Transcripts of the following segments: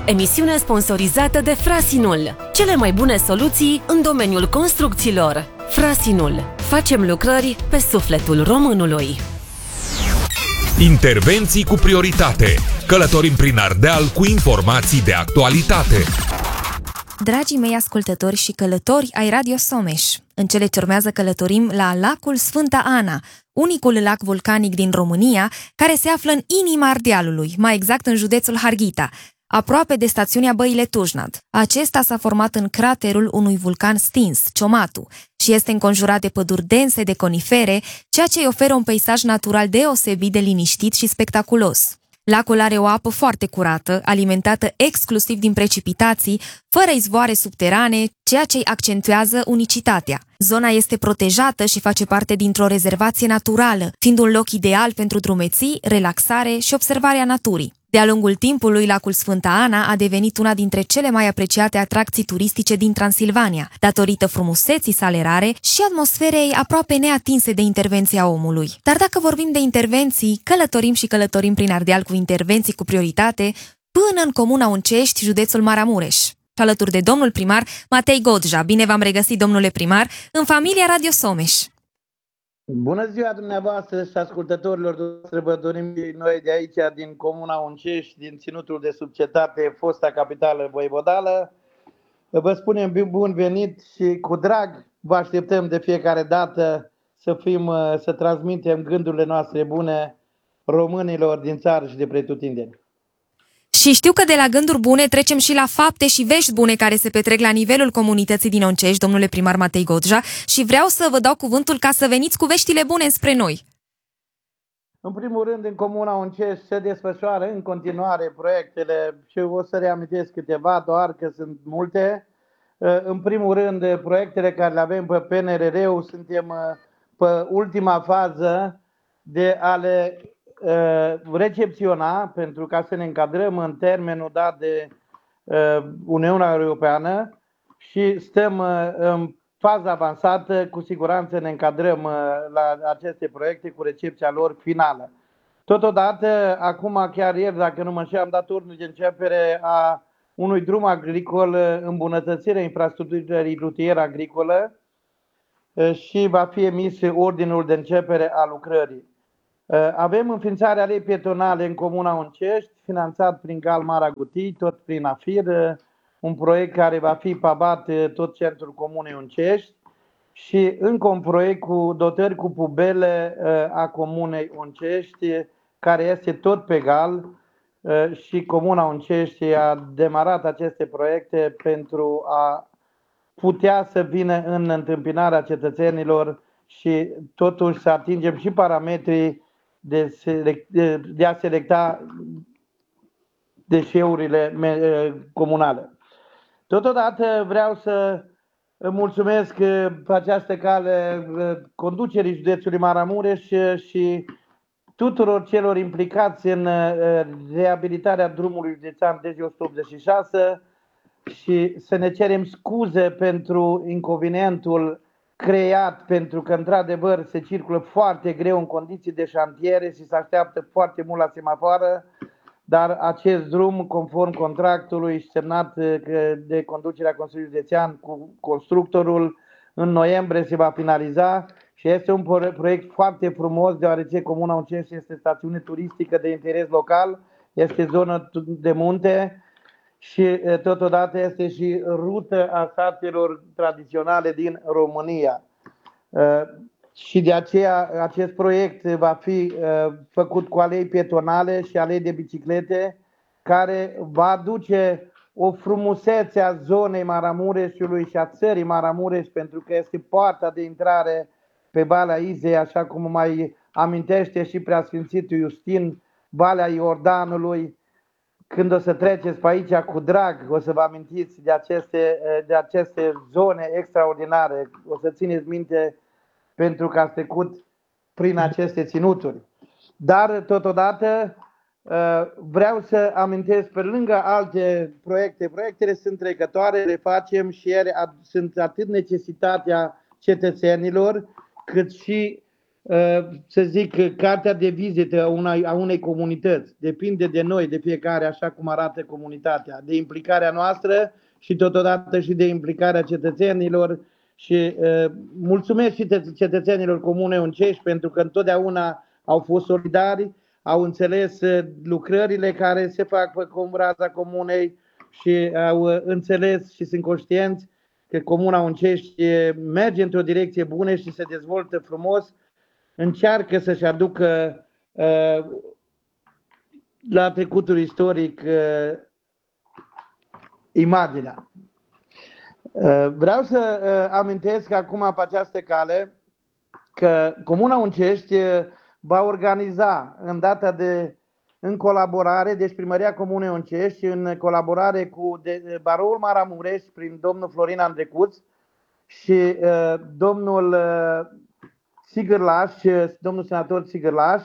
emisiune sponsorizată de Frasinul. Cele mai bune soluții în domeniul construcțiilor. Frasinul. Facem lucrări pe sufletul românului. Intervenții cu prioritate. Călătorim prin Ardeal cu informații de actualitate. Dragii mei ascultători și călători ai Radio Someș, în cele ce urmează călătorim la lacul Sfânta Ana, unicul lac vulcanic din România, care se află în inima Ardealului, mai exact în județul Harghita, aproape de stațiunea Băile Tujnad. Acesta s-a format în craterul unui vulcan stins, Ciomatu, și este înconjurat de păduri dense de conifere, ceea ce îi oferă un peisaj natural deosebit de liniștit și spectaculos. Lacul are o apă foarte curată, alimentată exclusiv din precipitații, fără izvoare subterane, ceea ce îi accentuează unicitatea. Zona este protejată și face parte dintr-o rezervație naturală, fiind un loc ideal pentru drumeții, relaxare și observarea naturii. De-a lungul timpului, lacul Sfânta Ana a devenit una dintre cele mai apreciate atracții turistice din Transilvania, datorită frumuseții sale rare și atmosferei aproape neatinse de intervenția omului. Dar dacă vorbim de intervenții, călătorim prin Ardeal cu intervenții cu prioritate până în comuna Uncești, județul Maramureș. Și alături de domnul primar Matei Godja. Bine v-am regăsit, domnule primar, în familia Radio Someș. Bună ziua dumneavoastră și ascultătorilor dumneavoastră, vă dorim noi de aici, din comuna Uncești, din ținutul de subcetate, fosta capitală voivodală. Vă spunem bun venit și cu drag vă așteptăm de fiecare dată să transmitem gândurile noastre bune românilor din țară și de pretutindeni. Și știu că de la gânduri bune trecem și la fapte și vești bune care se petrec la nivelul comunității din Uncești, domnule primar Matei Godja, și vreau să vă dau cuvântul ca să veniți cu veștile bune spre noi. În primul rând, în comuna Uncești se desfășoară în continuare proiectele și o să reamintesc câteva, doar că sunt multe. În primul rând, proiectele care le avem pe PNRR-ul, suntem pe ultima fază de a le recepționa, pentru ca să ne încadrăm în termenul dat de Uniunea Europeană și stăm în faza avansată, cu siguranță ne încadrăm la aceste proiecte cu recepția lor finală. Totodată, acum chiar ieri, dacă nu mă înșel, am dat ordine de începere a unui drum agricol, îmbunătățirea infrastructurii rutieră agricolă și va fi emis ordinul de începere a lucrării. Avem înființarea alei pietonale în comuna Uncești, finanțat prin Gal Mara Gutii, tot prin AFIR, un proiect care va fi pavat tot centrul comunei Uncești și încă un proiect cu dotări cu pubele a comunei Uncești, care este tot pe Gal și comuna Uncești a demarat aceste proiecte pentru a putea să vină în întâmpinarea cetățenilor și totuși să atingem și parametrii de a selecta deșeurile comunale. Totodată vreau să mulțumesc pe această cale conducerii județului Maramureș și tuturor celor implicați în reabilitarea drumului județean DG186 și să ne cerem scuze pentru inconvenientul creat, pentru că într-adevăr se circulă foarte greu în condiții de șantiere și se așteaptă foarte mult la semafoară, dar acest drum, conform contractului semnat de conducerea Consiliului Județean cu constructorul, în noiembrie se va finaliza și este un proiect foarte frumos, deoarece comuna Uncești este stațiune turistică de interes local, este zonă de munte și totodată este și rută a satelor tradiționale din România. Și de aceea acest proiect va fi făcut cu alei pietonale și alei de biciclete, care va aduce o frumusețe a zonei Maramureșului și a țării Maramureș, pentru că este poarta de intrare pe Valea Izei, așa cum mai amintește și Preasfințitul Iustin, Valea Iordanului. Când o să treceți pe aici cu drag, o să vă amintiți de aceste zone extraordinare, o să țineți minte pentru că ați trecut prin aceste ținuturi. Dar totodată vreau să amintesc, pe lângă alte proiecte, proiectele sunt trecătoare, le facem și ele sunt atât necesitatea cetățenilor, cât și să zic, cartea de vizită a unei comunități. Depinde de noi, de fiecare, așa cum arată comunitatea, de implicarea noastră și totodată și de implicarea cetățenilor. Și mulțumesc și cetățenilor Comunei Uncești pentru că întotdeauna au fost solidari, au înțeles lucrările care se fac pe raza comunei și au înțeles și sunt conștienți că Comuna Uncești merge într-o direcție bună și se dezvoltă frumos, încearcă să-și aducă la trecutul istoric imaginea. Vreau să amintesc acum pe această cale că Comuna Uncești va organiza în colaborare, deci Primăria Comunei Uncești, în colaborare cu Baroul Maramureș prin domnul Florin Andrecuț și domnul Sigârlaș, domnul senator Sigârlaș,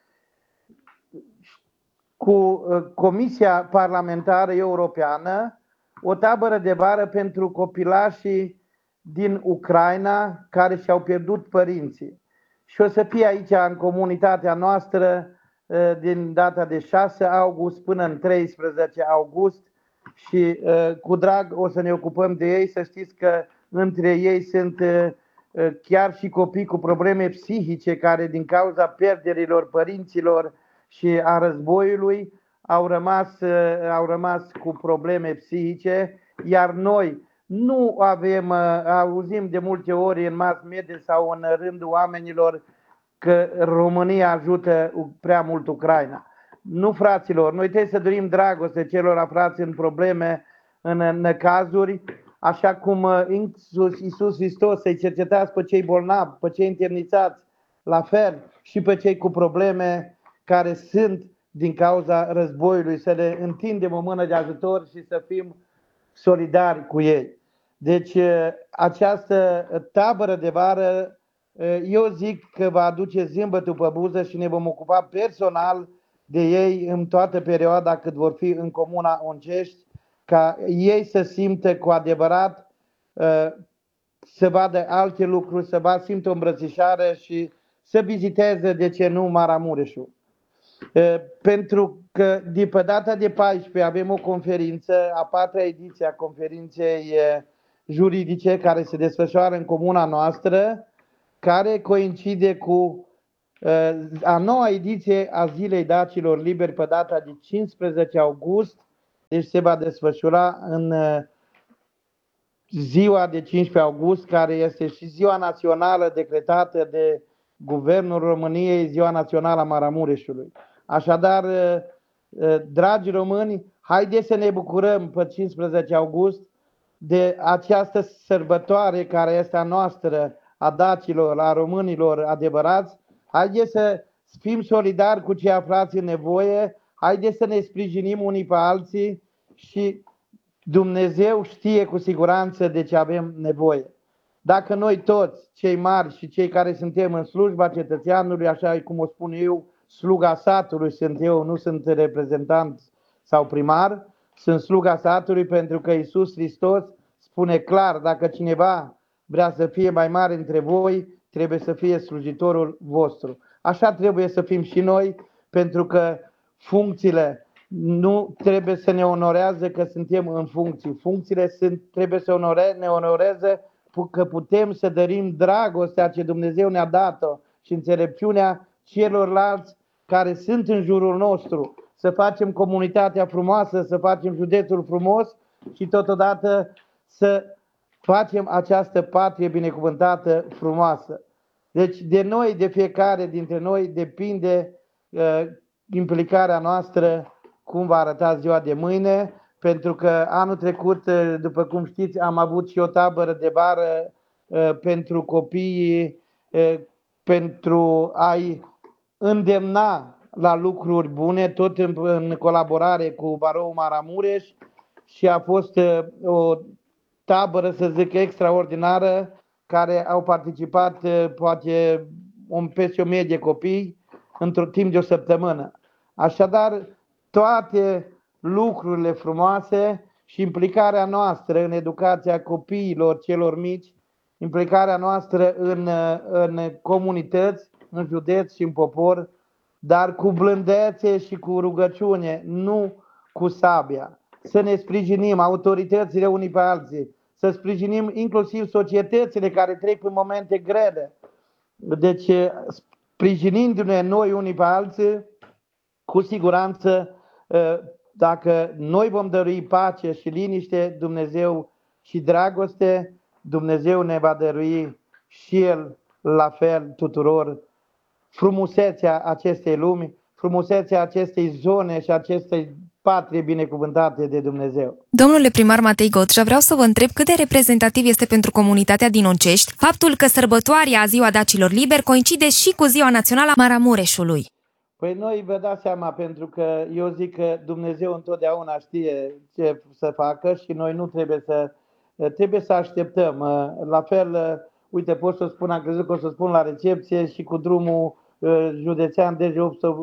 cu Comisia Parlamentară Europeană, o tabără de vară pentru copilașii din Ucraina care și-au pierdut părinții. Și o să fie aici în comunitatea noastră din data de 6 august până în 13 august și cu drag o să ne ocupăm de ei. Să știți că între ei sunt chiar și copii cu probleme psihice care din cauza pierderilor părinților și a războiului au rămas cu probleme psihice, iar noi nu auzim de multe ori în mass media sau în rândul oamenilor că România ajută prea mult Ucraina. Nu, fraților, noi trebuie să dorim dragoste celor aflați în probleme, în necazuri, așa cum Iisus Hristos să-i cercetați pe cei bolnavi, pe cei întemnițați, la fel și pe cei cu probleme care sunt din cauza războiului, să le întindem o mână de ajutor și să fim solidari cu ei. Deci această tabără de vară, eu zic că va aduce zâmbătul pe buză și ne vom ocupa personal de ei în toată perioada cât vor fi în Comuna Uncești, ca ei să simtă cu adevărat, să vadă alte lucruri, să simtă o îmbrățișare și să viziteze, de ce nu, Maramureșul. Pentru că de pe data de 14 avem o conferință, a 4-a ediție a conferinței juridice care se desfășoară în comuna noastră, care coincide cu a 9-a ediție a Zilei Dacilor Liberi pe data de 15 august, deci se va desfășura în ziua de 15 august, care este și ziua națională decretată de Guvernul României, ziua națională a Maramureșului. Așadar, dragi români, haideți să ne bucurăm pe 15 august de această sărbătoare care este a noastră, a dacilor, a românilor adevărați. Haideți să fim solidari cu cei aflați în nevoie, haideți să ne sprijinim unii pe alții și Dumnezeu știe cu siguranță de ce avem nevoie. Dacă noi toți, cei mari și cei care suntem în slujba cetățeanului, așa cum o spun eu, sluga satului sunt eu, nu sunt reprezentant sau primar, sunt sluga satului pentru că Iisus Hristos spune clar, dacă cineva vrea să fie mai mare între voi, trebuie să fie slujitorul vostru. Așa trebuie să fim și noi, pentru că funcțiile nu trebuie să ne onorează că suntem în funcții. Funcțiile trebuie să ne onoreze că putem să dărim dragostea ce Dumnezeu ne-a dat-o și înțelepciunea celorlalți care sunt în jurul nostru. Să facem comunitatea frumoasă, să facem județul frumos și totodată să facem această patrie binecuvântată frumoasă. Deci de noi, de fiecare dintre noi, depinde implicarea noastră cum va arăta ziua de mâine, pentru că anul trecut, după cum știți, am avut și o tabără de vară pentru copiii, pentru a-i îndemna la lucruri bune, tot în colaborare cu Baroul Maramureș, și a fost o tabără, să zic, extraordinară, care au participat poate peste 1000 de copii într-un timp de o săptămână. Așadar, toate lucrurile frumoase și implicarea noastră în educația copiilor celor mici, implicarea noastră în comunități, în județ și în popor, dar cu blândețe și cu rugăciune, nu cu sabia. Să ne sprijinim autoritățile unii pe alții, să sprijinim inclusiv societățile care trec prin momente grele. Deci, sprijinindu-ne noi unii pe alții, cu siguranță, dacă noi vom dărui pace și liniște, Dumnezeu și dragoste, Dumnezeu ne va dărui și El la fel tuturor frumusețea acestei lumi, frumusețea acestei zone și acestei patrie binecuvântate de Dumnezeu. Domnule primar Matei Gocea, vreau să vă întreb cât de reprezentativ este pentru comunitatea din Oncești faptul că sărbătoarea Ziua Dacilor Liberi coincide și cu Ziua Națională a Maramureșului. Păi noi vă dați seama, pentru că eu zic că Dumnezeu întotdeauna știe ce să facă și noi nu trebuie să așteptăm. La fel, uite, pot să spun, am crezut că o să spun la recepție și cu drumul județean DG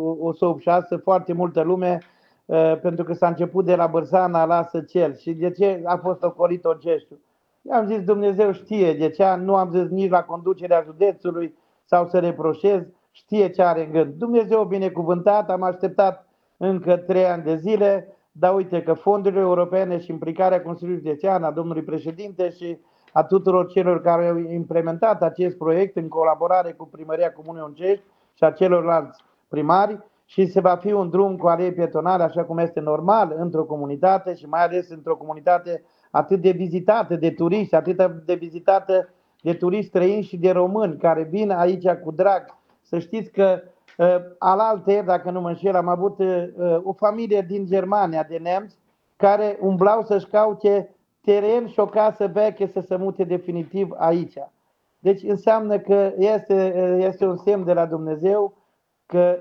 186, foarte multă lume, pentru că s-a început de la Bârsana la Săcel. Și de ce a fost ocolit Onceștiul? I-am zis, Dumnezeu știe de ce, nu am zis nici la conducerea județului sau să reproșez, știe ce are în gând. Dumnezeu binecuvântat, am așteptat încă 3 ani de zile, dar uite că fondurile europene și implicarea Consiliului Județean, a domnului președinte și a tuturor celor care au implementat acest proiect în colaborare cu Primăria Comunei Oncești și a celorlalți primari, și se va fi un drum cu alei pietonale, așa cum este normal într-o comunitate și mai ales într-o comunitate atât de vizitată de turiști, atât de vizitată de turiști străini și de români care vin aici cu drag. Să știți că alaltăieri, dacă nu mă înșel, am avut o familie din Germania, de nemți, care umblau să-și caute teren și o casă veche să se mute definitiv aici. Deci înseamnă că este un semn de la Dumnezeu că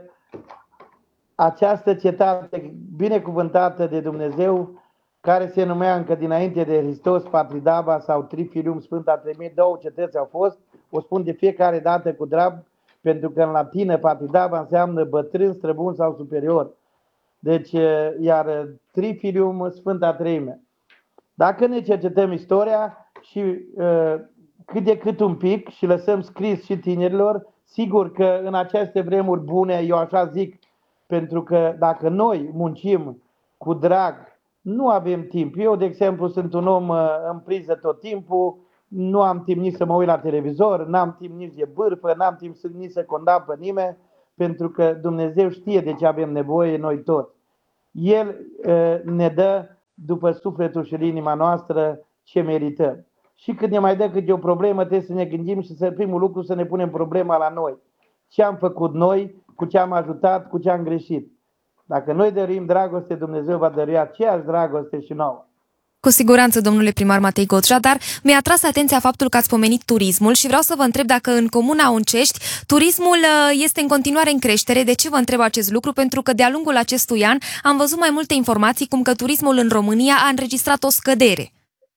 această cetate binecuvântată de Dumnezeu, care se numea încă dinainte de Hristos Patridaba sau Trifilium Sfânta Treimie, 2 cetăți au fost, o spun de fiecare dată cu drag, pentru că în latină Patridaba înseamnă bătrân, străbun sau superior. Deci, iar Trifilium Sfânta Treime. Dacă ne cercetăm istoria și cât de cât un pic și lăsăm scris și tinerilor, sigur că în aceste vremuri bune, eu așa zic, pentru că dacă noi muncim cu drag, nu avem timp. Eu, de exemplu, sunt un om în priză tot timpul, nu am timp nici să mă uit la televizor, n-am timp nici de bârfă, n-am timp nici să condamn pe nimeni, pentru că Dumnezeu știe de ce avem nevoie noi toți. El ne dă după sufletul și inima noastră ce merităm. Și când ne mai dă câte o problemă, trebuie să ne gândim și primul lucru să ne punem problema la noi. Ce am făcut noi, cu ce am ajutat, cu ce am greșit. Dacă noi dăruim dragoste, Dumnezeu va dărui aceeași dragoste și nouă. Cu siguranță, domnule primar Matei Gocea, dar mi-a atras atenția faptul că ați pomenit turismul și vreau să vă întreb dacă în Comuna Oncești turismul este în continuare în creștere. De ce vă întreb acest lucru? Pentru că de-a lungul acestui an am văzut mai multe informații cum că turismul în România a înregistrat o scădere.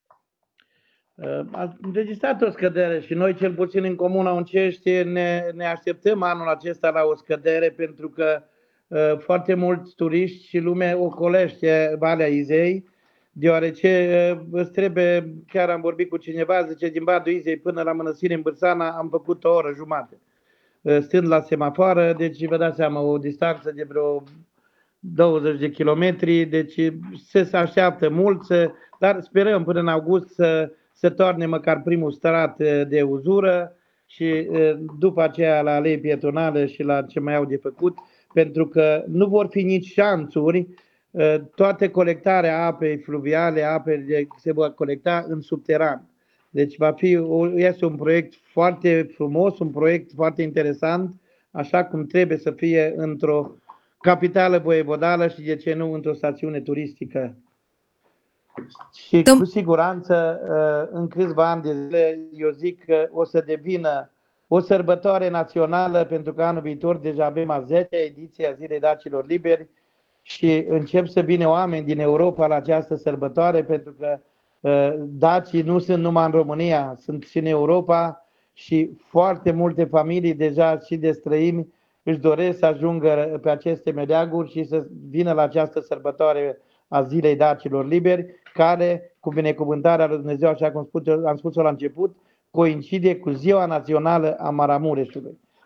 A înregistrat o scădere și noi, cel puțin în Comuna Oncești, ne așteptăm anul acesta la o scădere, pentru că foarte mulți turiști și lume ocolește Valea Izei, deoarece îți trebuie, chiar am vorbit cu cineva, zice, din Badul Izei până la Mănăstire în Bârsana am făcut 1 oră jumate, stând la semafoară, deci vă dați seama, o distanță de vreo 20 de kilometri, deci se așteaptă mulți, dar sperăm până în august să toarne măcar primul strat de uzură și după aceea la alei pietonale și la ce mai au de făcut, pentru că nu vor fi nici șanțuri. Toate colectarea apei fluviale, se vor colecta în subteran. Deci este un proiect foarte frumos, un proiect foarte interesant, așa cum trebuie să fie într-o capitală voievodală și, de ce nu, într-o stațiune turistică. Și cu siguranță în câțiva ani de zile eu zic că o să devină o sărbătoare națională, pentru că anul viitor deja avem a 10-a ediție a Zilei Dacilor Liberi și încep să vină oameni din Europa la această sărbătoare, pentru că dacii nu sunt numai în România, sunt și în Europa și foarte multe familii deja și de străini își doresc să ajungă pe aceste meleaguri și să vină la această sărbătoare a Zilei Dacilor Liberi, care, cu binecuvântarea lui Dumnezeu, așa cum am spus-o la început, coincide cu Ziua Națională a Maramureșului.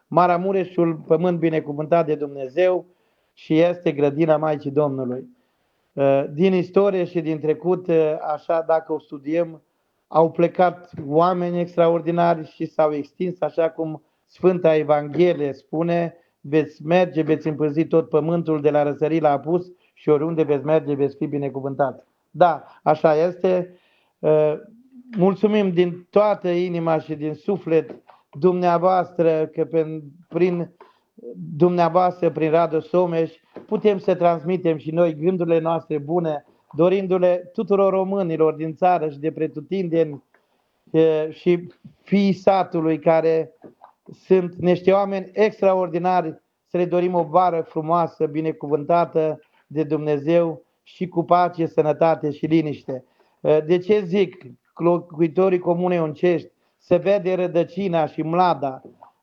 Maramureșul, pământ binecuvântat de Dumnezeu și este grădina Maicii Domnului. Din istorie și din trecut, așa dacă o studiem, au plecat oameni extraordinari și s-au extins, așa cum Sfânta Evanghelie spune, veți merge, veți împânzi tot pământul de la răsărit la apus și oriunde veți merge, veți fi binecuvântat. Da, așa este. Mulțumim din toată inima și din suflet dumneavoastră că prin dumneavoastră, prin Radio Someș, putem să transmitem și noi gândurile noastre bune, dorindu-le tuturor românilor din țară și de pretutindeni și fiii satului care sunt niște oameni extraordinari, să le dorim o vară frumoasă, binecuvântată de Dumnezeu și cu pace, sănătate și liniște. De ce zic? Locuitorii Comunei Oncești se vede rădăcina și mlada.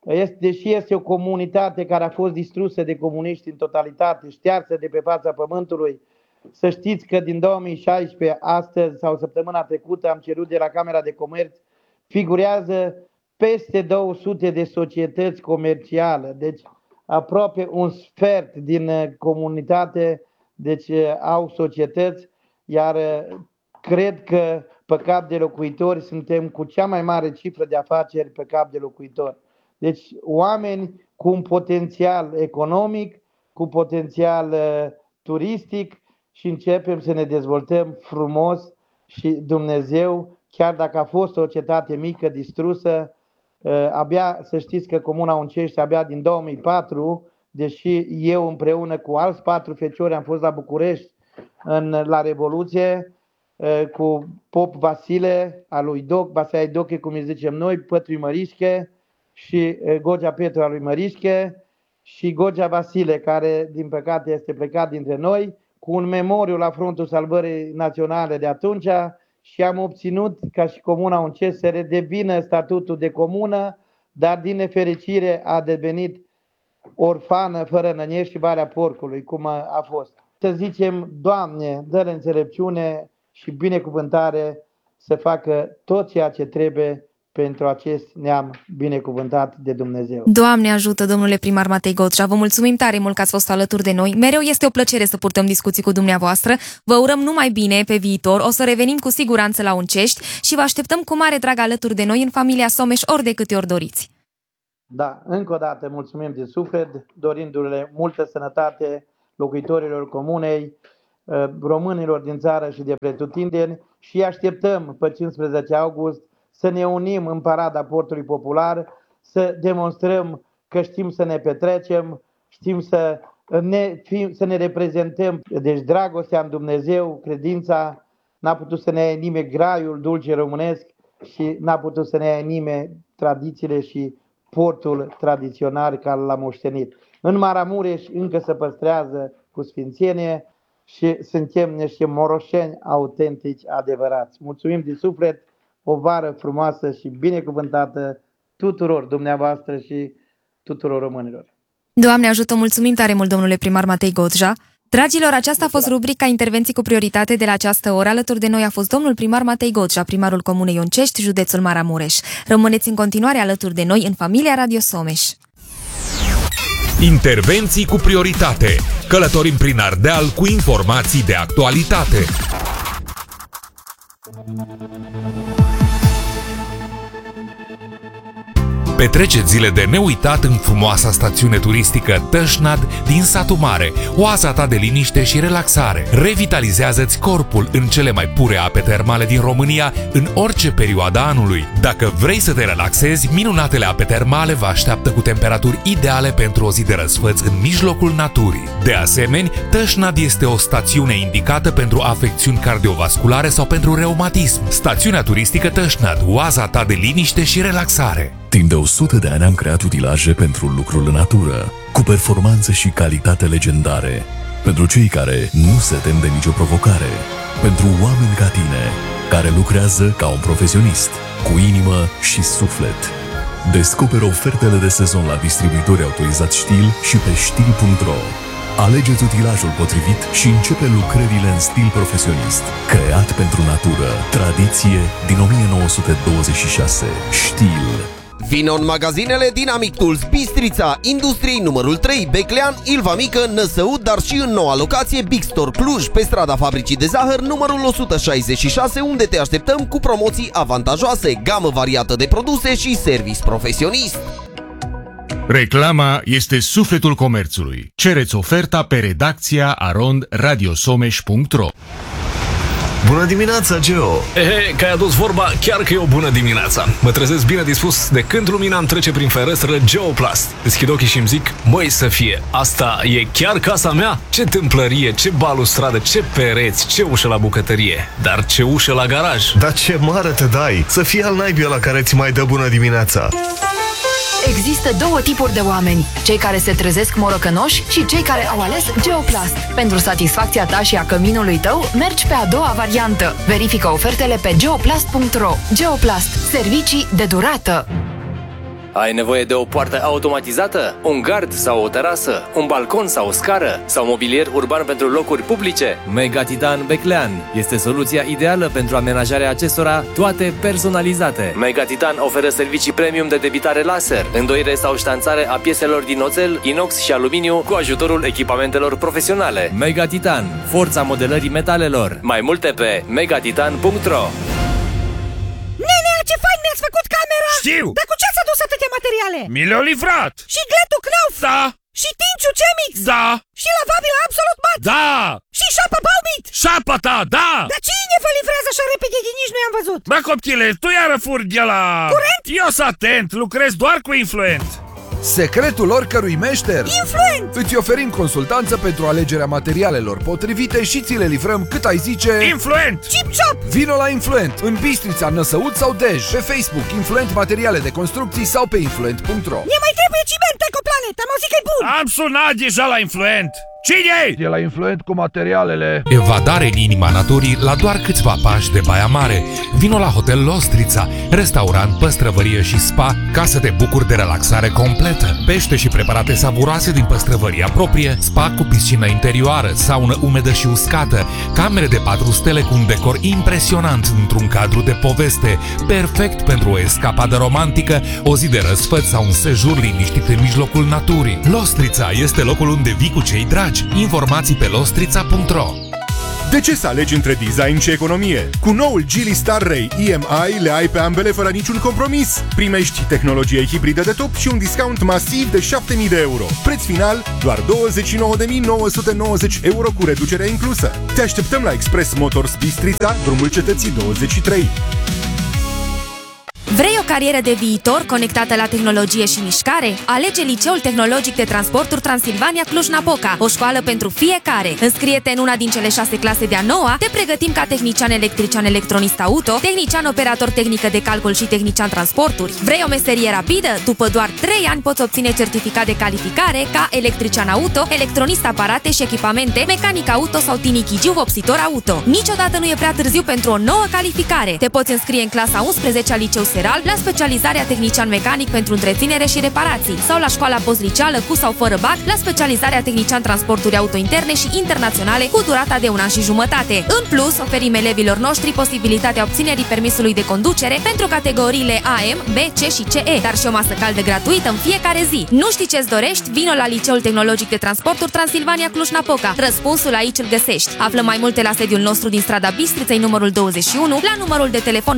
Deși este o comunitate care a fost distrusă de comuniști în totalitate, ștearsă de pe fața pământului, să știți că din 2016, astăzi sau săptămâna trecută, am cerut de la Camera de Comerț, figurează peste 200 de societăți comerciale, deci aproape un sfert din comunitate, deci au societăți, iar cred că pe cap de locuitori suntem cu cea mai mare cifră de afaceri pe cap de locuitori. Deci oameni cu un potențial economic, cu potențial turistic și începem să ne dezvoltăm frumos și Dumnezeu, chiar dacă a fost o cetate mică, distrusă, abia să știți că Comuna Oncești abia din 2004, deși eu împreună cu alți 4 feciori am fost la București la Revoluție, cu Pop Vasile, al lui Doc, Basai Doche, cum îi zicem noi, Pătrui Mărișche și Gogea Petru al lui Mărișche și Gogea Vasile, care din păcate este plecat dintre noi, cu un memoriu la Frontul Salvării Naționale de atunci și am obținut ca și Comuna Oncești să redevină statutul de comună, dar din nefericire a devenit orfană fără năniești și Valea Porcului, cum a fost. Să zicem, Doamne, dă-le înțelepciune și binecuvântare să facă tot ceea ce trebuie pentru acest neam binecuvântat de Dumnezeu. Doamne ajută, domnule primar Matei Gottschalk, vă mulțumim tare mult că ați fost alături de noi. Mereu este o plăcere să purtăm discuții cu dumneavoastră. Vă urăm numai bine pe viitor, o să revenim cu siguranță la Oncești și vă așteptăm cu mare drag alături de noi în familia Someș ori de câte ori doriți. Da, încă o dată mulțumim din suflet, dorindu-le multă sănătate locuitorilor comunei, românilor din țară și de pretutindeni și așteptăm pe 15 august să ne unim în parada Portului Popular, să demonstrăm că știm să ne petrecem, știm să ne reprezentăm. Deci dragostea în Dumnezeu, credința, n-a putut să ne ia nimeni graiul dulce românesc și n-a putut să ne ia nimeni tradițiile și portul tradițional care l-a moștenit. În Maramureș încă se păstrează cu sfințenie și suntem niște moroșeni autentici adevărați. Mulțumim din suflet, o vară frumoasă și binecuvântată tuturor dumneavoastră și tuturor românilor. Doamne ajută, mulțumim tare mult, domnule primar Matei Gottschalk. Dragilor, aceasta a fost rubrica Intervenții cu prioritate de la această oră. Alături de noi a fost domnul primar Matei Gottschalk, primarul Comunei Oncești, județul Maramureș. Rămâneți în continuare alături de noi în familia Radio Someș. Intervenții cu prioritate. Călătorim prin Ardeal cu informații de actualitate. Petreceți zile de neuitat în frumoasa stațiune turistică Tășnad din satul mare, oaza ta de liniște și relaxare. Revitalizează-ți corpul în cele mai pure ape termale din România în orice perioadă anului. Dacă vrei să te relaxezi, minunatele ape termale vă așteaptă cu temperaturi ideale pentru o zi de răsfăț în mijlocul naturii. De asemenea, Tășnad este o stațiune indicată pentru afecțiuni cardiovasculare sau pentru reumatism. Stațiunea turistică Tășnad, oaza ta de liniște și relaxare. Timp de 100 de ani am creat utilaje pentru lucrul în natură, cu performanță și calitate legendare. Pentru cei care nu se tem de nicio provocare. Pentru oameni ca tine, care lucrează ca un profesionist, cu inimă și suflet. Descoperă ofertele de sezon la distribuitori autorizați Stihl și pe stihl.ro. Alegeți utilajul potrivit și începe lucrările în stil profesionist. Creat pentru natură. Tradiție din 1926. Stihl. Vino în magazinele Dynamic Tools Bistrița, Industriei numărul 3, Beclean, Ilva Mică, Năsăud, dar și în noua locație Big Store Cluj, pe strada Fabricii de Zahăr, numărul 166, unde te așteptăm cu promoții avantajoase, gamă variată de produse și service profesionist. Reclama este sufletul comerțului. Cereți oferta pe redacția@radiosomeș.ro. Bună dimineața, Geo! Că ai adus vorba, chiar că e o bună dimineața. Mă trezesc bine dispus de când lumina îmi trece prin ferestră Geoplast. Deschid ochii și îmi zic, măi să fie, asta e chiar casa mea? Ce tâmplărie, ce balustradă, ce pereți, ce ușă la bucătărie, dar ce ușă la garaj. Dar ce mare te dai! Să fie al naibii ăla care ți mai dă bună dimineața! Există două tipuri de oameni, cei care se trezesc morocănoși și cei care au ales Geoplast. Pentru satisfacția ta și a căminului tău, mergi pe a doua variantă. Verifică ofertele pe geoplast.ro. Geoplast. Servicii de durată. Ai nevoie de o poartă automatizată, un gard sau o terasă, un balcon sau o scară sau mobilier urban pentru locuri publice? Megatitan Beclean este soluția ideală pentru amenajarea acestora, toate personalizate. Megatitan oferă servicii premium de debitare laser, îndoire sau ștanțare a pieselor din oțel, inox și aluminiu cu ajutorul echipamentelor profesionale. Megatitan, forța modelării metalelor. Mai multe pe megatitan.ro. Nenea, ce fain mi-ați făcut camera! Știu! Dar cu ce ați adus atâtea materiale? Mi le-au livrat! Și gletul Knauf? Da! Și Tinciu Cemix? Da! Și lavabil Absolut Mat? Da! Și șapa Baumit? Șapa ta, da! Dar cine vă livrează așa repede, nici nu i-am văzut? Bă, copchile, tu iară furi de la... Curent? Eu sunt atent, lucrez doar cu Influent. Secretul oricărui meșter? Influent! Îți oferim consultanță pentru alegerea materialelor potrivite și ți le livrăm cât ai zice... Influent! Chip-chop! Vino la Influent, în Bistrița, Năsăud sau Dej, pe Facebook Influent Materiale de Construcții sau pe influent.ro. Ne mai trebuie ciment Ecoplanet, am auzit că e bun! Am sunat deja la Influent! Cine-i? E la Influent cu materialele. Evadare în inima naturii la doar câțiva pași de Baia Mare. Vino la Hotel Lostrița, restaurant, păstrăvărie și spa, ca să te bucuri de relaxare completă. Pește și preparate savuroase din păstrăvăria proprie, spa cu piscină interioară, saună umedă și uscată, camere de 4 stele cu un decor impresionant într-un cadru de poveste, perfect pentru o escapadă romantică, o zi de răsfăț sau un sejur liniștit în mijlocul naturii. Lostrița este locul unde vii cu cei dragi. Informații pe lostrița.ro. De ce să alegi între design și economie? Cu noul Geely Star Ray EMI le ai pe ambele fără niciun compromis. Primești tehnologie hibridă de top și un discount masiv de 7.000 de euro. Preț final doar 29.990 euro cu reducerea inclusă. Te așteptăm la Express Motors Bistrița, drumul Cetății 23. Vrei o carieră de viitor conectată la tehnologie și mișcare? Alege Liceul Tehnologic de Transporturi Transilvania Cluj-Napoca, o școală pentru fiecare. Înscrie-te în una din cele 6 clase de-a noua, te pregătim ca tehnician electrician electronist auto, tehnician operator tehnică de calcul și tehnician transporturi. Vrei o meserie rapidă? După doar 3 ani poți obține certificat de calificare ca electrician auto, electronist aparate și echipamente, mecanic auto sau tinichigiu vopsitor auto. Niciodată nu e prea târziu pentru o nouă calificare. Te poți înscrie în clasa 11 a Liceu la specializarea tehnician mecanic pentru întreținere și reparații sau la școala postliceală cu sau fără bac la specializarea tehnician transporturi auto interne și internaționale cu durata de 1 an și jumătate. În plus, oferim elevilor noștri posibilitatea obținerii permisului de conducere pentru categoriile AM, B, C și CE, dar și o masă caldă gratuită în fiecare zi. Nu știi ce-ți dorești? Vino la Liceul Tehnologic de Transporturi Transilvania Cluj-Napoca. Răspunsul aici îl găsești. Află mai multe la sediul nostru din strada Bistriței numărul 21, la numărul de telefon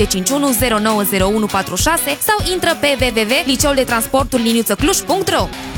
0751 090146 sau intră pe www.liceul de transporturi liniuță cluj.ro.